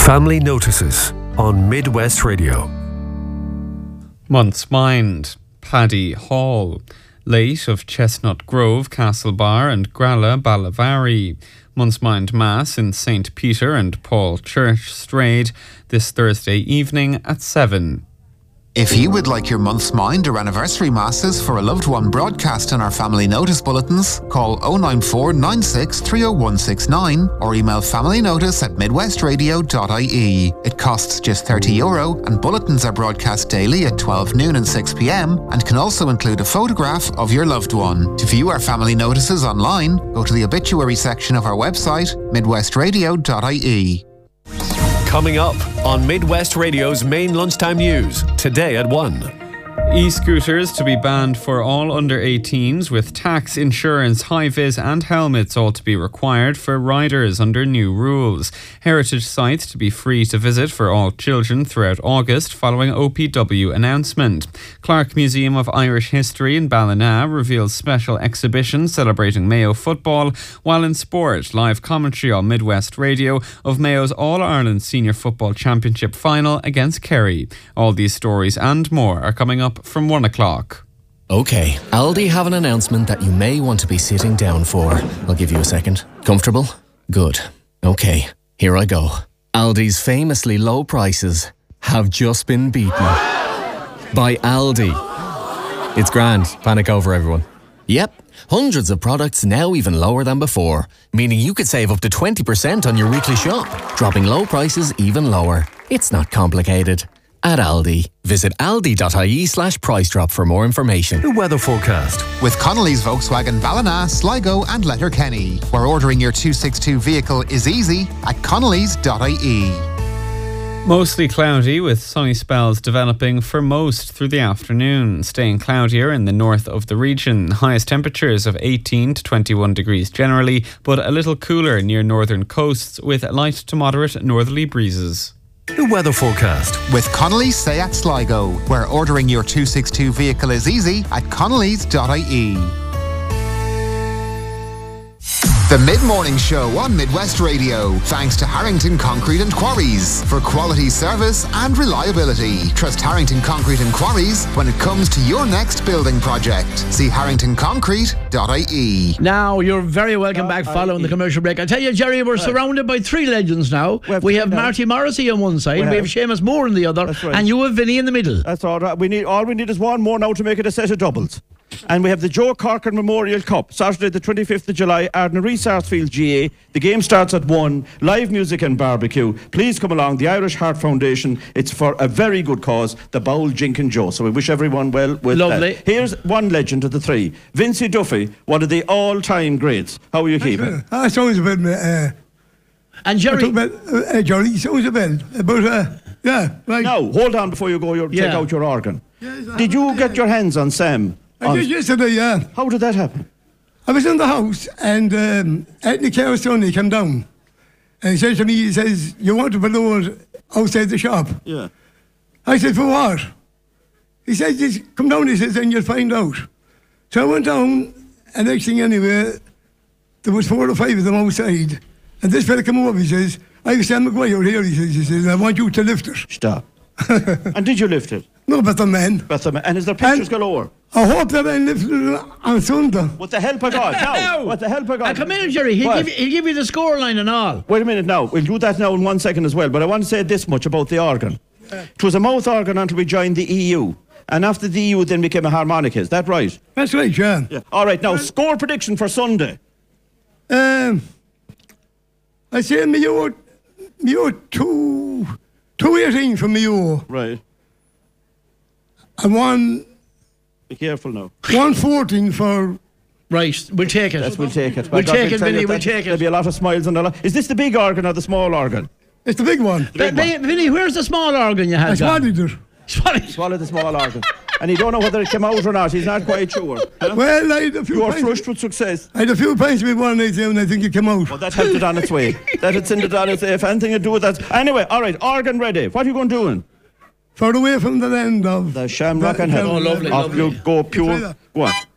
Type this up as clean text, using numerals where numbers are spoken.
Family Notices on Midwest Radio. Month's Mind, Paddy Hall. Late of Chestnut Grove, Castlebar and Gralla Ballavari. Month's Mind Mass in St. Peter and Paul Church, Strade, this Thursday evening at 7. If you would like your month's mind or anniversary masses for a loved one broadcast in our family notice bulletins, call 094 96 30169 or email familynotice@midwestradio.ie. It costs just €30 and bulletins are broadcast daily at 12 noon and 6 p.m. and can also include a photograph of your loved one. To view our family notices online, go to the obituary section of our website, midwestradio.ie. Coming up on Midwest Radio's main lunchtime news, today at 1. E-scooters to be banned for all under 18s, with tax, insurance, high-vis and helmets all to be required for riders under new rules. Heritage sites to be free to visit for all children throughout August following OPW announcement. Clark Museum of Irish History in Ballina reveals special exhibition celebrating Mayo football, while in sport, live commentary on Midwest Radio of Mayo's All-Ireland Senior Football Championship final against Kerry. All these stories and more are coming up from 1 o'clock. OK, Aldi have an announcement that you may want to be sitting down for. I'll give you a second. Comfortable? Good. OK, here I go. Aldi's famously low prices have just been beaten by Aldi. It's grand. Panic over, everyone. Yep, hundreds of products now even lower than before, meaning you could save up to 20% on your weekly shop, dropping low prices even lower. It's not complicated. At Aldi. Visit aldi.ie/price drop for more information. The weather forecast with Connolly's Volkswagen Ballina, Sligo and Letterkenny, where ordering your 262 vehicle is easy at connolly's.ie. Mostly cloudy with sunny spells developing for most through the afternoon, staying cloudier in the north of the region. Highest temperatures of 18 to 21 degrees generally, but a little cooler near northern coasts with light to moderate northerly breezes. The weather forecast with Connolly's Seat Sligo, where ordering your 262 vehicle is easy at connolly's.ie. The Mid-Morning Show on Midwest Radio, thanks to Harrington Concrete and Quarries. For quality service and reliability, trust Harrington Concrete and Quarries when it comes to your next building project. See harringtonconcrete.ie. Now, you're very welcome back following the commercial break. I tell you, Jerry, we're surrounded by three legends now. We have Marty Morrissey on one side, we have Seamus Moore on the other, and you have Vinny in the middle. That's all right. All we need is one more now to make it a set of doubles. And we have the Joe Corcoran Memorial Cup, Saturday the 25th of July, Ardnaree Sarsfield GA. The game starts at 1, live music and barbecue. Please come along, the Irish Heart Foundation. It's for a very good cause, the Bowl Jink and Joe. So we wish everyone well with Lovely. that. Here's one legend of the three, Vincey Duffy, one of the all-time greats. How are you keeping? Sounds a bit... and Jerry... Jerry, sounds a bit. But, yeah, right. Now, hold on before you go, take out your organ. Did you get your hands on Sam? I did yesterday, yeah. How did that happen? I was in the house and Anthony Carr's son, he came down and he said to me, he says, you want to balloon outside the shop? Yeah. I said, for what? He said, just come down, he says, and you'll find out. So I went down and next thing anyway, there was 4 or 5 of them outside and this fella came over, he says, I have Sam McGuire here, he says, I want you to lift it. Stop. And did you lift it? No, but the man. And is there pictures galore? I hope that I lift it on Sunday. With the help of God. Now, with the help of God. Come in, Jerry. He'll give you the scoreline and all. Wait a minute now. We'll do that now in 1 second as well. But I want to say this much about the organ. It was a mouth organ until we joined the EU. And after the EU, then became a harmonica. Is that right? That's right, yeah. All right, now, score prediction for Sunday. I say Mayo 218 for Mayo. Right. And one... Be careful now. 114 for... Right, we'll take it. We'll take it. We'll take it, Vinny, we'll take it. There'll be a lot of smiles and a lot... Is this the big organ or the small organ? It's the big one. Vinny, where's the small organ you had? I swallowed it. Swallowed the small organ. And you don't know whether it came out or not. He's not quite sure. Huh? Well, I had a few You are flushed with success. I had a few pints with one night and I think it came out. Well, that helped it on its way. That had sent it on its way. If anything to do with that. Anyway, all right, organ ready. What are you going to do? Far away from the land of... The Shamrock and Heaven. Oh, lovely, Off you go pure. Go on.